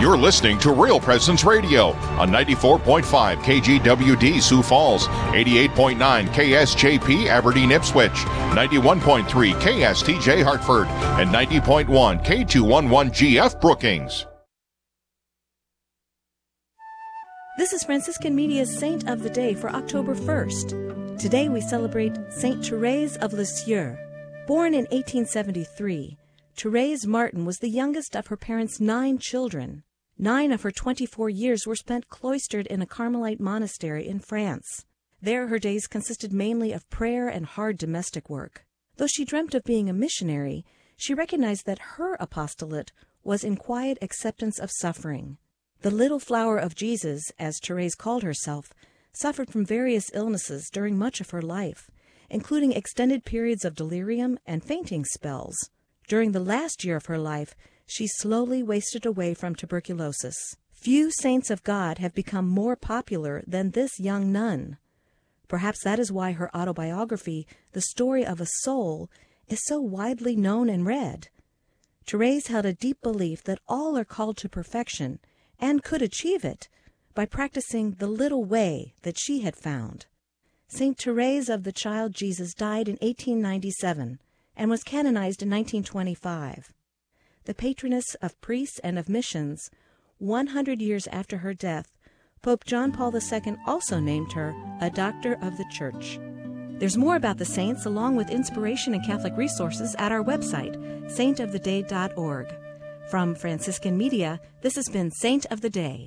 You're listening to Real Presence Radio on 94.5 KGWD Sioux Falls, 88.9 KSJP Aberdeen Ipswich, 91.3 KSTJ Hartford, and 90.1 K211GF Brookings. This is Franciscan Media's Saint of the Day for October 1st. Today we celebrate Saint Therese of Lisieux. Born in 1873, Therese Martin was the youngest of her parents' 9 children. 9 of her 24 years were spent cloistered in a Carmelite monastery in France. There her days consisted mainly of prayer and hard domestic work. Though she dreamt of being a missionary, she recognized that her apostolate was in quiet acceptance of suffering. The little flower of Jesus, as Therese called herself, suffered from various illnesses during much of her life, including extended periods of delirium and fainting spells. During the last year of her life, she slowly wasted away from tuberculosis. Few saints of God have become more popular than this young nun. Perhaps that is why her autobiography, The Story of a Soul, is so widely known and read. Therese held a deep belief that all are called to perfection and could achieve it by practicing the little way that she had found. Saint Therese of the Child Jesus died in 1897 and was canonized in 1925. The patroness of priests and of missions, 100 years after her death, Pope John Paul II also named her a Doctor of the Church. There's more about the saints along with inspiration and Catholic resources at our website, saintoftheday.org. From Franciscan Media, this has been Saint of the Day.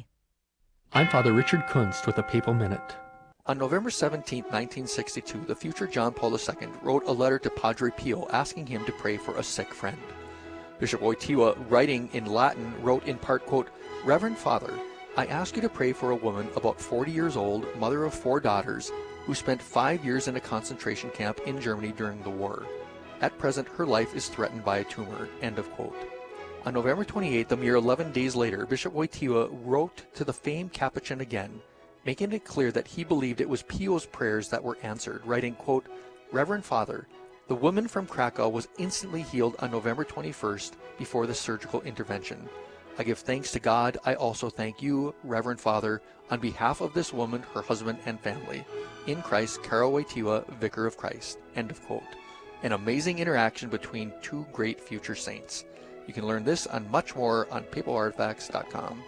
I'm Father Richard Kunst with a Papal Minute. On November 17, 1962, the future John Paul II wrote a letter to Padre Pio asking him to pray for a sick friend. Bishop Wojtyła, writing in Latin, wrote in part, quote, "Reverend Father, I ask you to pray for a woman about 40 years old, mother of 4 daughters, who spent 5 years in a concentration camp in Germany during the war. At present, her life is threatened by a tumor." End of quote. On November 28th, a mere 11 days later, Bishop Wojtyła wrote to the famed Capuchin again, making it clear that he believed it was Pio's prayers that were answered, writing, quote, "Reverend Father, the woman from Krakow was instantly healed on November 21st before the surgical intervention. I give thanks to God. I also thank you, Reverend Father, on behalf of this woman, her husband, and family. In Christ, Karol Wojtyła, Vicar of Christ." End of quote. An amazing interaction between 2 great future saints. You can learn this and much more on papalartifacts.com.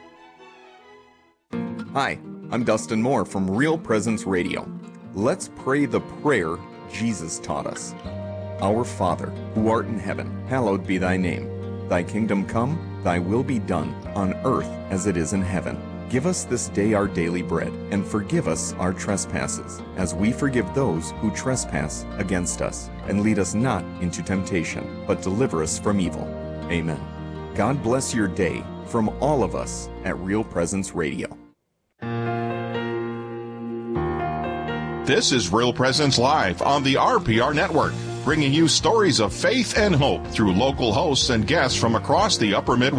Hi, I'm Dustin Moore from Real Presence Radio. Let's pray the prayer Jesus taught us. Our Father, who art in heaven, hallowed be thy name. Thy kingdom come, thy will be done, on earth as it is in heaven. Give us this day our daily bread, and forgive us our trespasses, as we forgive those who trespass against us. And lead us not into temptation, but deliver us from evil. Amen. God bless your day from all of us at Real Presence Radio. This is Real Presence Live on the RPR Network, bringing you stories of faith and hope through local hosts and guests from across the Upper Midwest.